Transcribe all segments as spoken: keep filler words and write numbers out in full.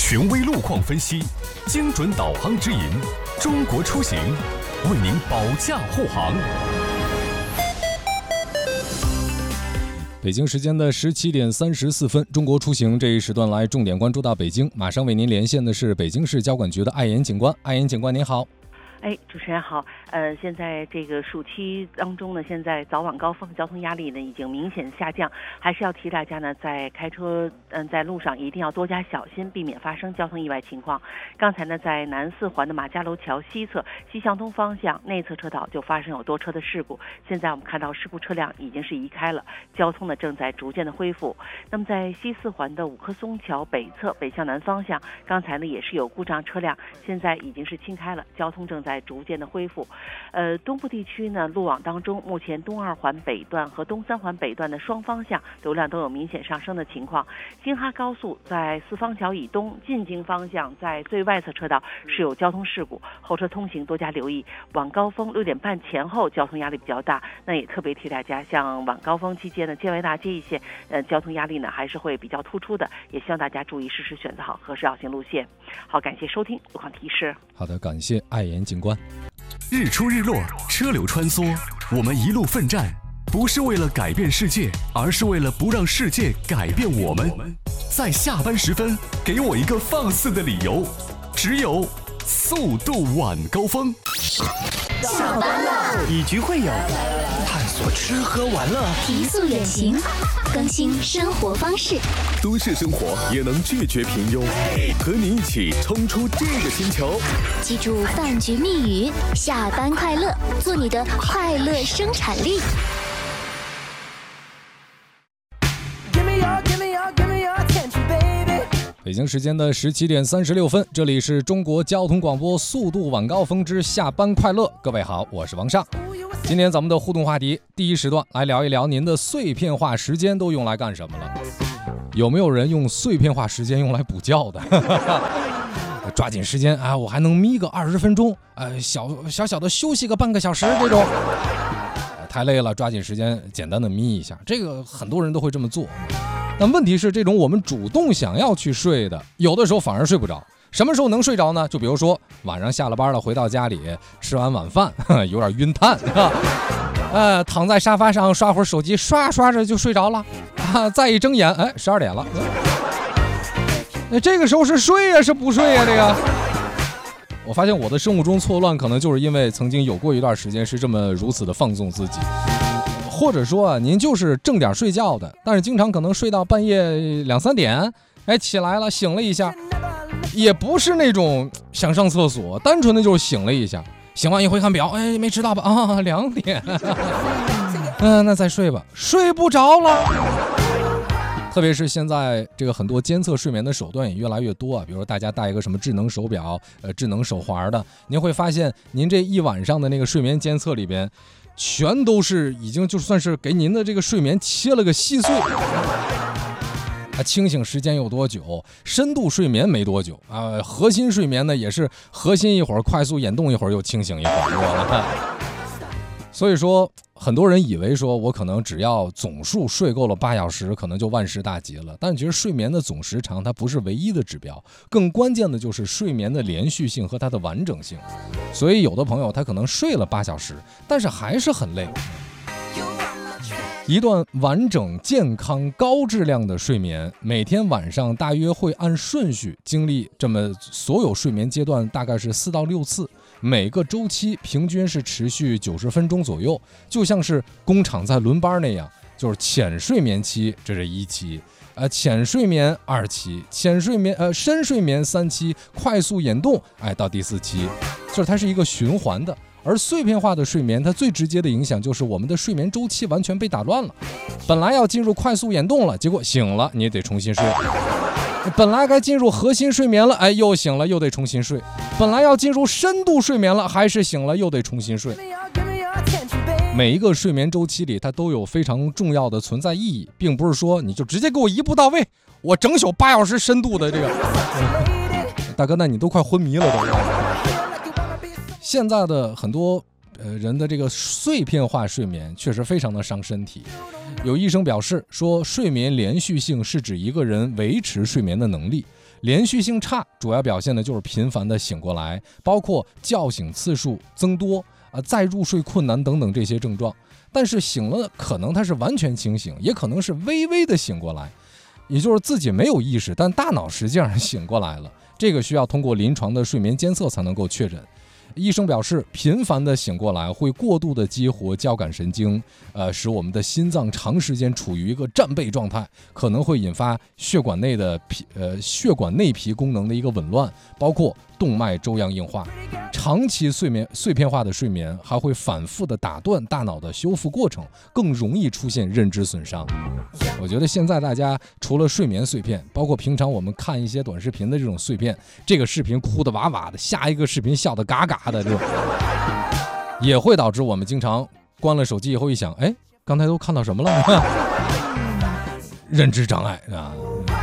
权威路况分析，精准导航指引，中国出行为您保驾护航。 北京时间的十七点三十四分，中国出行这一时段来重点关注到北京。马上为您连线的是北京市交管局的艾岩警官。艾岩警官您好。 哎，主持人好。呃，现在这个暑期当中呢，现在早晚高峰交通压力呢已经明显下降，还是要提大家呢，在开车嗯、呃、在路上一定要多加小心，避免发生交通意外情况。刚才呢，在南四环的马家楼桥西侧西向东方向内侧车道就发生有多车的事故，现在我们看到事故车辆已经是移开了，交通呢正在逐渐的恢复。那么在西四环的五棵松桥北侧北向南方向，刚才呢也是有故障车辆，现在已经是清开了，交通正在在逐渐的恢复。呃，东部地区呢，路网当中，目前东二环北段和东三环北段的双方向流量都有明显上升的情况。京哈高速在四方桥以东进京方向，在最外侧车道是有交通事故，后车通行多加留意。晚高峰六点半前后交通压力比较大，那也特别提大家，像晚高峰期间呢，建外大街一线，呃，交通压力呢还是会比较突出的，也希望大家注意适时选择好合适绕行路线。好，感谢收听路况提示。 好的，感谢艾岩警官。 日出日落，车流穿梭，我们一路奋战，不是为了改变世界，而是为了不让世界改变我们。在下班时分，给我一个放肆的理由，只有速度晚高峰。 下班了，以局会友，探索吃喝玩乐， 提速远行，更新生活方式。 都市生活也能拒绝平庸，和你一起冲出这个星球。 记住饭局密语：下班快乐，做你的快乐生产力。 北京时间的十七点三十六分，这里是中国交通广播速度晚高峰之下班快乐。各位好，我是王尚。今天咱们的互动话题第一时段来聊一聊您的碎片化时间都用来干什么了？有没有人用碎片化时间用来补觉的？抓紧时间啊，我还能眯个二十分钟，呃，小小小的休息个半个小时这种。太累了，抓紧时间简单的眯一下，这个很多人都会这么做。但问题是，这种我们主动想要去睡的，有的时候反而睡不着。什么时候能睡着呢？就比如说晚上下了班了，回到家里吃完晚饭，有点晕碳，呃，躺在沙发上刷会儿手机，刷刷着就睡着了，啊，再一睁眼，哎，十二点了。那这个时候是睡呀，是不睡呀？这个，我发现我的生物钟错乱，可能就是因为曾经有过一段时间是这么如此的放纵自己。或者说啊，您就是正点睡觉的，但是经常可能睡到半夜两三点，哎，起来了，醒了一下，也不是那种想上厕所，单纯的就是醒了一下，醒完一回看表，哎，没迟到吧？啊，两点，嗯、呃，那再睡吧，睡不着了。特别是现在这个很多监测睡眠的手段也越来越多啊，比如说大家戴一个什么智能手表、呃智能手环的，您会发现您这一晚上的那个睡眠监测里边。全都是已经就算是给您的这个睡眠切了个细碎，啊，清醒时间有多久，深度睡眠没多久啊，核心睡眠呢也是核心一会儿快速眼动一会儿又清醒一会儿，所以说很多人以为说我可能只要总数睡够了八小时可能就万事大吉了，但其实睡眠的总时长它不是唯一的指标，更关键的就是睡眠的连续性和它的完整性。所以有的朋友他可能睡了八小时，但是还是很累。一段完整、健康、高质量的睡眠，每天晚上大约会按顺序经历这么所有睡眠阶段，大概是四到六次，每个周期平均是持续九十分钟左右，就像是工厂在轮班那样，就是浅睡眠期，这是一期。呃，浅睡眠二期，浅睡眠呃深睡眠三期，快速眼动，哎，到第四期，就是它是一个循环的。而碎片化的睡眠，它最直接的影响就是我们的睡眠周期完全被打乱了。本来要进入快速眼动了，结果醒了，你也得重新睡。本来该进入核心睡眠了，哎，又醒了，又得重新睡。本来要进入深度睡眠了，还是醒了，又得重新睡。每一个睡眠周期里，它都有非常重要的存在意义，并不是说你就直接给我一步到位，我整宿八小时深度的这个，大哥，那你都快昏迷了都。现在的很多呃人的这个碎片化睡眠确实非常的伤身体。有医生表示说，睡眠连续性是指一个人维持睡眠的能力，连续性差主要表现的就是频繁的醒过来，包括觉醒次数增多、呃、再入睡困难等等这些症状。但是醒了可能他是完全清醒，也可能是微微的醒过来，也就是自己没有意识，但大脑实际上醒过来了。这个需要通过临床的睡眠监测才能够确诊。医生表示，频繁的醒过来会过度的激活交感神经，呃，使我们的心脏长时间处于一个战备状态，可能会引发血管内的皮呃血管内皮功能的一个紊乱，包括动脉粥样硬化。长期睡眠碎片化的睡眠还会反复的打断大脑的修复过程，更容易出现认知损伤。我觉得现在大家除了睡眠碎片，包括平常我们看一些短视频的这种碎片，这个视频哭得哇哇的，下一个视频笑得嘎嘎的，这种也会导致我们经常关了手机以后一想，哎，刚才都看到什么了？认知障碍啊。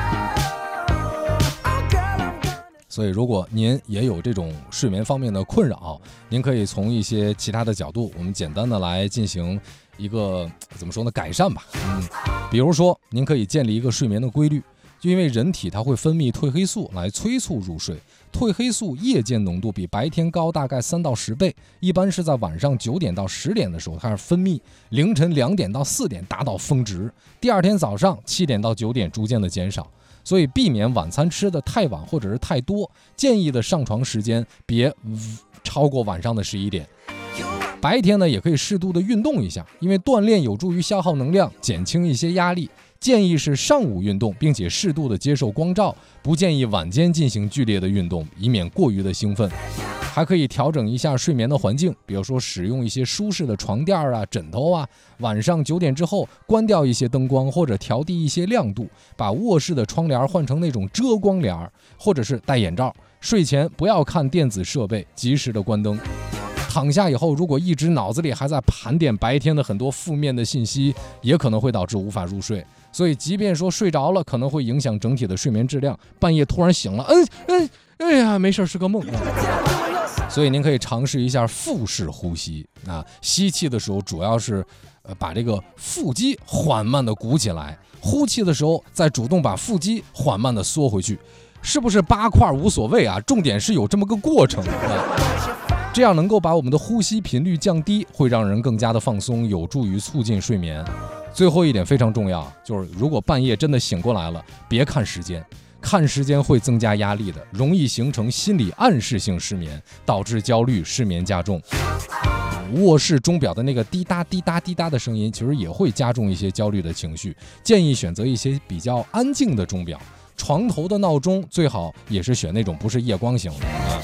所以如果您也有这种睡眠方面的困扰，您可以从一些其他的角度，我们简单的来进行一个怎么说呢，改善吧。嗯，比如说您可以建立一个睡眠的规律，就因为人体它会分泌褪黑素来催促入睡，褪黑素夜间浓度比白天高大概三到十倍，一般是在晚上九点到十点的时候开始分泌，凌晨两点到四点达到峰值，第二天早上七点到九点逐渐的减少。所以避免晚餐吃的太晚或者是太多，建议的上床时间别超过晚上的十一点。白天呢也可以适度的运动一下，因为锻炼有助于消耗能量，减轻一些压力。建议是上午运动，并且适度的接受光照，不建议晚间进行剧烈的运动，以免过于的兴奋。还可以调整一下睡眠的环境，比如说使用一些舒适的床垫啊、枕头啊，晚上九点之后关掉一些灯光，或者调低一些亮度，把卧室的窗帘换成那种遮光帘，或者是戴眼罩。睡前不要看电子设备，及时的关灯。躺下以后，如果一直脑子里还在盘点白天的很多负面的信息，也可能会导致无法入睡。所以即便说睡着了，可能会影响整体的睡眠质量，半夜突然醒了，嗯嗯哎呀，没事，是个梦。所以您可以尝试一下腹式呼吸啊，吸气的时候主要是呃把这个腹肌缓慢的鼓起来，呼气的时候再主动把腹肌缓慢的缩回去。是不是八块无所谓啊，重点是有这么个过程啊，这样能够把我们的呼吸频率降低，会让人更加的放松，有助于促进睡眠。最后一点非常重要，就是如果半夜真的醒过来了，别看时间。看时间会增加压力的，容易形成心理暗示性失眠，导致焦虑、失眠加重。卧室钟表的那个滴答滴答滴答的声音，其实也会加重一些焦虑的情绪。建议选择一些比较安静的钟表，床头的闹钟最好也是选那种不是夜光型的啊。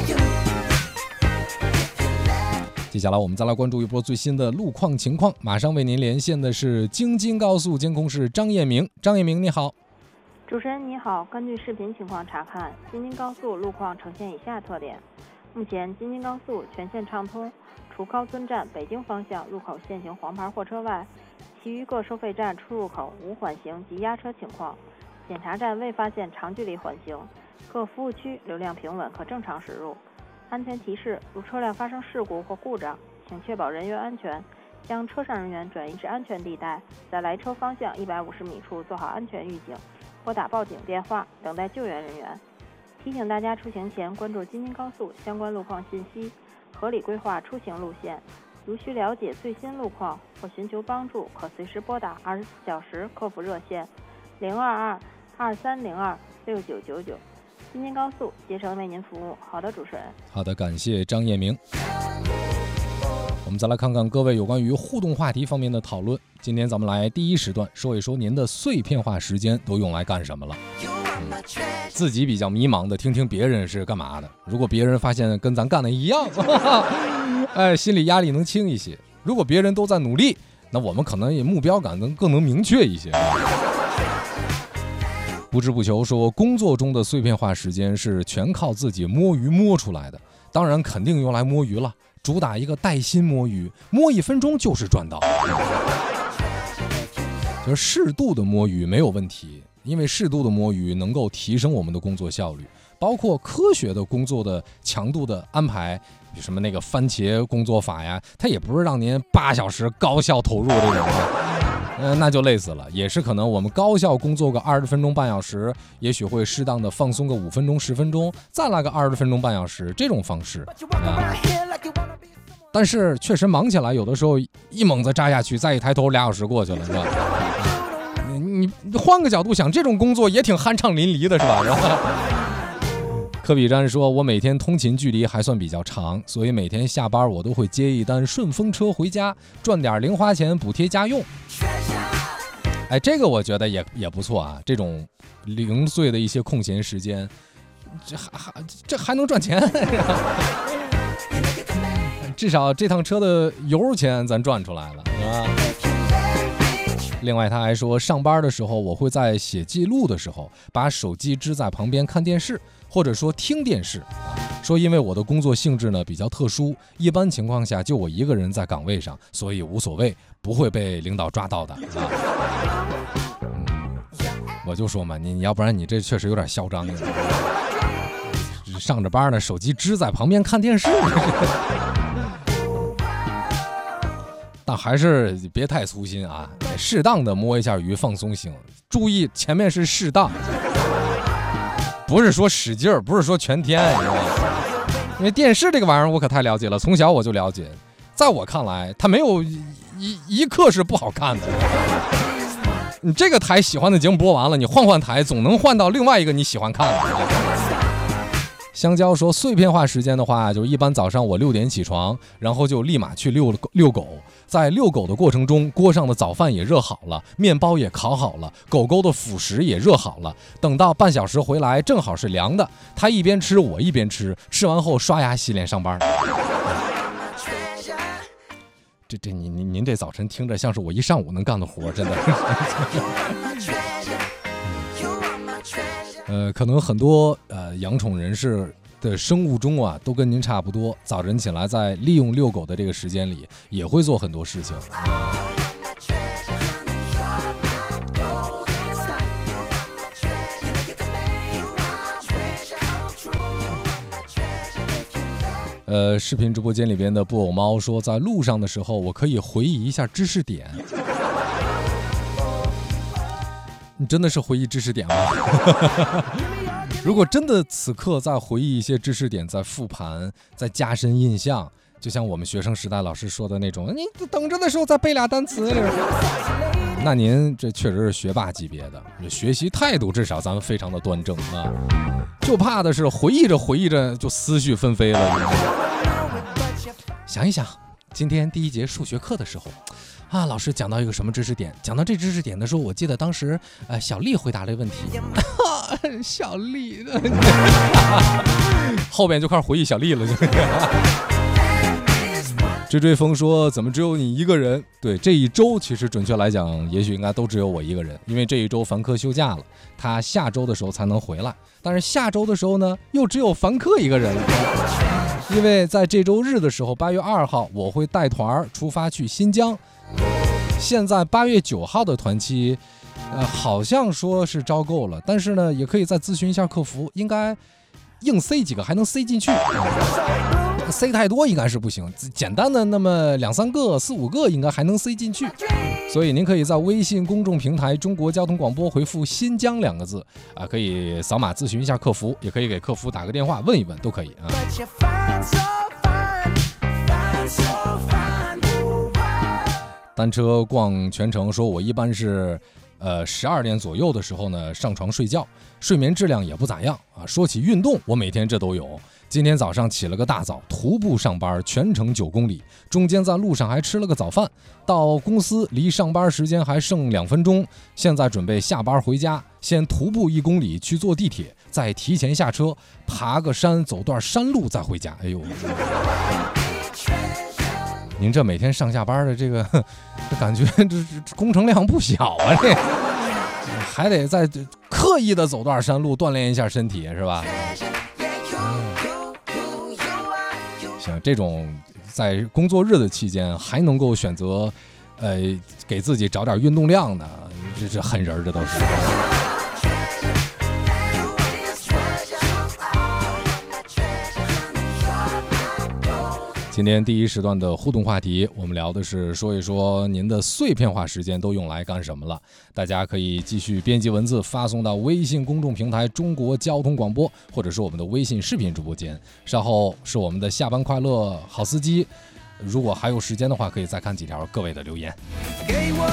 接下来我们再来关注一波最新的路况情况，马上为您连线的是京津高速监控室张彦明。张彦明你好。 主持人你好，根据视频情况查看，京津高速路况呈现以下特点：目前京津高速全线畅通，除高尊站北京方向路口限行黄牌货车外，其余各收费站出入口无缓行及压车情况，检查站未发现长距离缓行，各服务区流量平稳，可正常驶入。安全提示：如车辆发生事故或故障，请确保人员安全，将车上人员转移至安全地带，在来车方向一百五十米处做好安全预警，拨打报警电话，等待救援人员。提醒大家出行前关注京津高速相关路况信息，合理规划出行路线。如需了解最新路况或寻求帮助，可随时拨打二十四小时客服热线零二二二三零二六九九九。京津高速竭诚为您服务。好的，主持人。 好的，感谢张彦明。我们再来看看各位有关于互动话题方面的讨论。今天咱们来第一时段说一说您的碎片化时间都用来干什么了。嗯、自己比较迷茫的，听听别人是干嘛的。如果别人发现跟咱干的一样，哎，心理压力能轻一些。如果别人都在努力，那我们可能也目标感能更能明确一些。不知不求说，工作中的碎片化时间是全靠自己摸鱼摸出来的，当然肯定用来摸鱼了。主打一个带薪摸鱼，摸一分钟就是赚到。就是适度的摸鱼没有问题， 因为适度的摸鱼能够提升我们的工作效率，包括科学的工作的强度的安排，比如什么那个番茄工作法呀，它也不是让您八小时高效投入这种的，呃，那就累死了。也是可能我们高效工作个二十分钟半小时，也许会适当的放松个五分钟十分钟，再来个二十分钟半小时这种方式。啊但是确实忙起来，有的时候一猛子扎下去，再一抬头俩小时过去了，是吧？你, 你换个角度想，这种工作也挺酣畅淋漓的，是吧？是吧？科比詹说，我每天通勤距离还算比较长，所以每天下班我都会接一单顺风车回家，赚点零花钱补贴家用。哎，这个我觉得也也不错啊，这种零碎的一些空闲时间，这还还这还能赚钱。至少这趟车的油钱咱赚出来了，是吧？另外他还说，上班的时候我会在写记录的时候把手机支在旁边看电视，或者说听电视。说因为我的工作性质呢比较特殊，一般情况下就我一个人在岗位上，所以无所谓，不会被领导抓到的。啊嗯、我就说嘛，你你要不然你这确实有点嚣张，上着班呢，手机支在旁边看电视。但还是别太粗心啊，适当的摸一下鱼放松性，注意前面是适当，不是说使劲儿，不是说全天，你知道吗？因为电视这个玩意儿我可太了解了，从小我就了解，在我看来它没有一一刻是不好看的。你这个台喜欢的节目播完了，你换换台总能换到另外一个你喜欢看的。香蕉说，碎片化时间的话，就是一般早上我六点起床，然后就立马去遛遛狗。在遛狗的过程中，锅上的早饭也热好了，面包也烤好了，狗狗的辅食也热好了。等到半小时回来，正好是凉的，它一边吃我一边吃，吃完后刷牙洗脸上班。这这您您您这早晨听着像是我一上午能干的活，真的。呃，可能很多呃养宠人士的生物钟啊，都跟您差不多。早晨起来，在利用遛狗的这个时间里，也会做很多事情。呃，视频直播间里边的布偶猫说，在路上的时候，我可以回忆一下知识点。你真的是回忆知识点吗？如果真的此刻在回忆一些知识点，在复盘，在加深印象，就像我们学生时代老师说的那种，你等着的时候再背俩单词，那您这确实是学霸级别的，学习态度至少咱们非常的端正啊。就怕的是回忆着回忆着就思绪纷飞了。想一想，今天第一节数学课的时候啊，老师讲到一个什么知识点，讲到这知识点的时候，我记得当时呃小丽回答了问题。小丽后边就开始回忆小丽了。追追风说，怎么只有你一个人？对，这一周其实准确来讲也许应该都只有我一个人，因为这一周凡科休假了，他下周的时候才能回来，但是下周的时候呢又只有凡科一个人了。因为在这周日的时候，八月二号我会带团出发去新疆，现在八月九号的团期呃，好像说是招够了，但是呢也可以再咨询一下客服，应该硬塞几个还能塞进去，塞太多应该是不行，简单的那么两三个四五个应该还能塞进去。所以您可以在微信公众平台中国交通广播回复新疆两个字啊，可以扫码咨询一下客服，也可以给客服打个电话问一问，都可以啊。单车逛全程说，我一般是呃十二点左右的时候呢上床睡觉，睡眠质量也不咋样啊。说起运动，我每天这都有。今天早上起了个大早，徒步上班，全程九公里，中间在路上还吃了个早饭。到公司离上班时间还剩两分钟，现在准备下班回家，先徒步一公里去坐地铁，再提前下车爬个山，走段山路再回家。哎呦，您这每天上下班的这个这感觉这这工程量不小啊，这还得再刻意的走段山路锻炼一下身体，是吧？行，这种在工作日的期间还能够选择呃给自己找点运动量的，这是狠人，这都是。 今天第一时段的互动话题，我们聊的是说一说您的碎片化时间都用来干什么了。大家可以继续编辑文字发送到微信公众平台中国交通广播，或者是我们的微信视频直播间。稍后是我们的下班快乐好司机，如果还有时间的话，可以再看几条各位的留言。